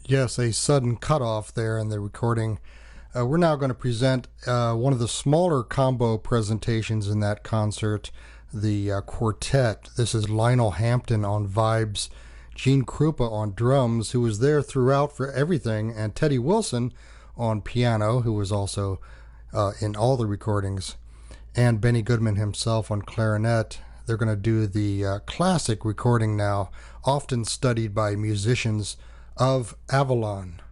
Yes, a sudden cutoff there in the recording. We're now going to present one of the smaller combo presentations in that concert, the quartet. This is Lionel Hampton on vibes, Gene Krupa on drums, who was there throughout for everything, and Teddy Wilson on piano, who was also in all the recordings, and Benny Goodman himself on clarinet. They're going to do the classic recording now, often studied by musicians of Avalon.